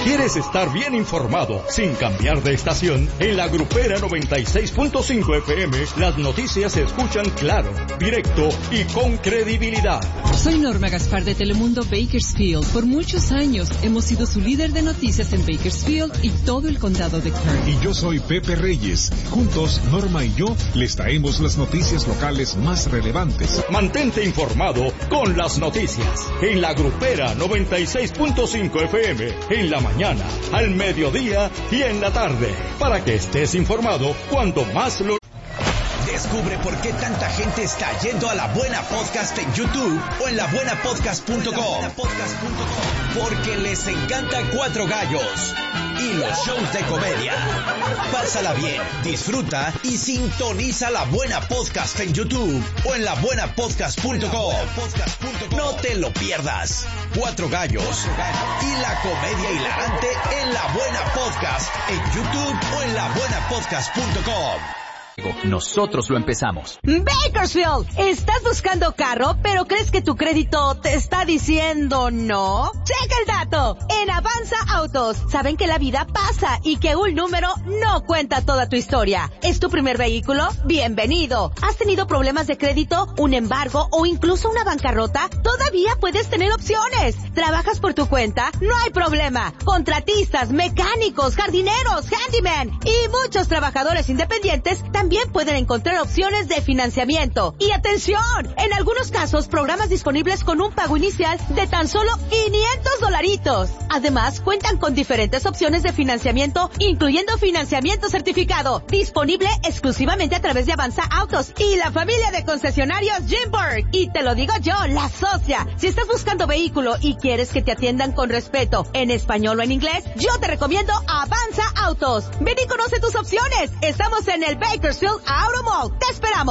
¿Quieres estar bien informado sin cambiar de estación? En la Grupera 96.5 FM, las noticias se escuchan claro, directo y con credibilidad. Soy Norma Gaspar de Telemundo Bakersfield. Por muchos años hemos sido su líder de noticias en Bakersfield y todo el condado de Kern. Y yo soy Pepe Reyes. Juntos, Norma y yo les traemos las noticias locales más relevantes. Mantente informado con las noticias. En la Grupera 96.5 FM, en la mañana, al mediodía y en la tarde. Para que estés informado cuando más lo... Descubre por qué tanta gente está yendo a La Buena Podcast en YouTube o en labuenapodcast.com. Porque les encanta Cuatro Gallos y los shows de comedia. Pásala bien, disfruta y sintoniza La Buena Podcast en YouTube o en labuenapodcast.com. No te lo pierdas. Cuatro Gallos y la comedia hilarante en La Buena Podcast en YouTube o en labuenapodcast.com. Nosotros lo empezamos. Bakersfield, ¿estás buscando carro, pero crees que tu crédito te está diciendo no? Checa el dato. En Avanza Autos, saben que la vida pasa y que un número no cuenta toda tu historia. ¿Es tu primer vehículo? Bienvenido. ¿Has tenido problemas de crédito, un embargo o incluso una bancarrota? Todavía puedes tener opciones. ¿Trabajas por tu cuenta? No hay problema. Contratistas, mecánicos, jardineros, handyman y muchos trabajadores independientes también pueden encontrar opciones de financiamiento. Y atención, en algunos casos programas disponibles con un pago inicial de tan solo $500. Además, cuentan con diferentes opciones de financiamiento, incluyendo financiamiento certificado, disponible exclusivamente a través de Avanza Autos y la familia de concesionarios Jimburg. Y te lo digo yo, la socia. Si estás buscando vehículo y quieres que te atiendan con respeto en español o en inglés, yo te recomiendo Avanza Autos. Ven y conoce tus opciones. Estamos en el Bakersfield Auto Mall. Te esperamos.